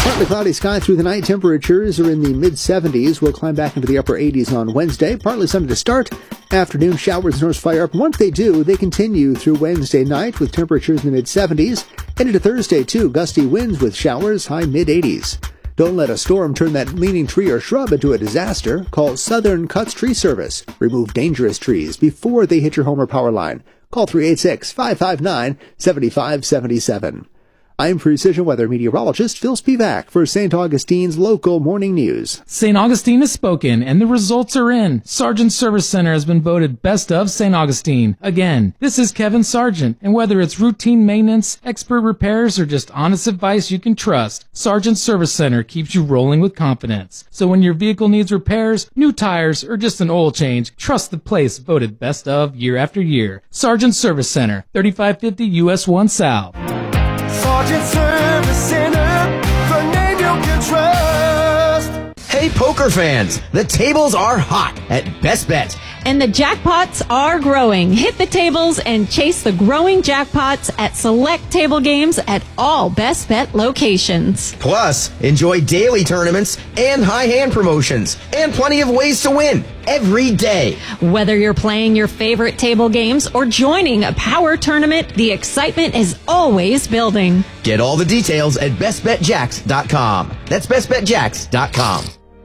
Partly cloudy sky through the night. Temperatures are in the mid-70s. We'll climb back into the upper 80s on Wednesday. Partly sunny to start. Afternoon showers and snows fire up. Once they do, they continue through Wednesday night with temperatures in the mid-70s. And into Thursday, too. Gusty winds with showers, high mid-80s. Don't let a storm turn that leaning tree or shrub into a disaster. Call Southern Cuts Tree Service. Remove dangerous trees before they hit your home or power line. Call 386-559-7577. I'm Precision Weather Meteorologist Phil Spivak for St. Augustine's local morning news. St. Augustine has spoken, and the results are in. Sargent Service Center has been voted Best of St. Augustine. Again, this is Kevin Sargent, and whether it's routine maintenance, expert repairs, or just honest advice you can trust, Sargent Service Center keeps you rolling with confidence. So when your vehicle needs repairs, new tires, or just an oil change, trust the place voted Best of year after year. Sargent Service Center, 3550 US 1 South. Sargent Service Center, the name you can trust. Hey, poker fans, the tables are hot at Best Bet. And the jackpots are growing. Hit the tables and chase the growing jackpots at select table games at all Best Bet locations. Plus, enjoy daily tournaments and high hand promotions and plenty of ways to win every day. Whether you're playing your favorite table games or joining a power tournament, the excitement is always building. Get all the details at bestbetjacks.com. That's bestbetjacks.com.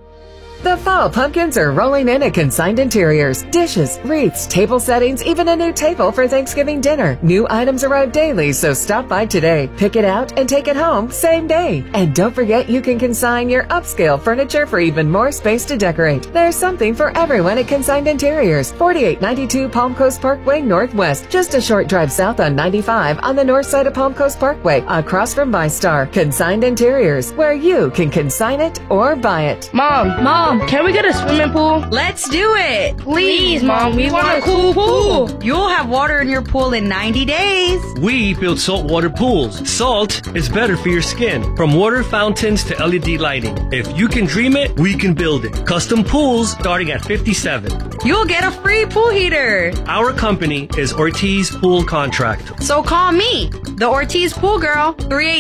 The fall pumpkins are rolling in at Consigned Interiors. Dishes, wreaths, table settings, even a new table for Thanksgiving dinner. New items arrive daily, so stop by today. Pick it out and take it home same day. And don't forget you can consign your upscale furniture for even more space to decorate. There's something for everyone at Consigned Interiors. 4892 Palm Coast Parkway Northwest. Just a short drive south on 95 on the north side of Palm Coast Parkway, across from ViStar. Consigned Interiors, where you can consign it or buy it. Mom, can we get a swimming pool? Let's do it. Please, Mom, we want a cool pool. You'll have water in your pool in 90 days. We build saltwater pools. Salt is better for your skin. From water fountains to LED lighting. If you can dream it, we can build it. Custom pools starting at $57. You'll get a free pool heater. Our company is Ortiz Pool Contract. So call me, the Ortiz Pool Girl,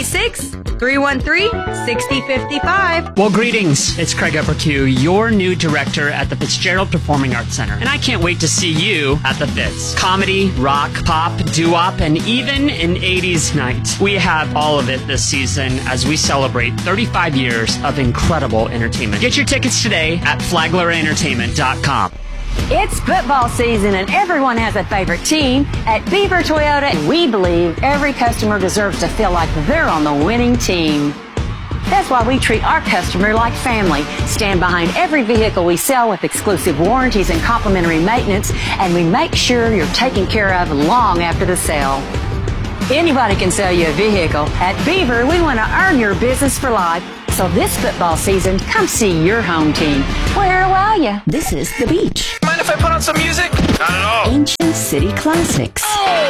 386-313-6055. Well, greetings. It's Craig Uppercue, your new director at the Fitzgerald Performing Arts Center. And I can't wait to see you at the Fitz. Comedy, rock, pop, doo-wop, and even an 80s night. We have all of it this season as we celebrate 35 years of incredible entertainment. Get your tickets today at flaglerentertainment.com. It's football season and everyone has a favorite team. At Beaver Toyota, we believe every customer deserves to feel like they're on the winning team. That's why we treat our customer like family, stand behind every vehicle we sell with exclusive warranties and complimentary maintenance, and we make sure you're taken care of long after the sale. Anybody can sell you a vehicle. At Beaver, we want to earn your business for life. So this football season, come see your home team. Where are you? This is The Beach. Mind if I put on some music? Not at all. Ancient City Classics. Oh!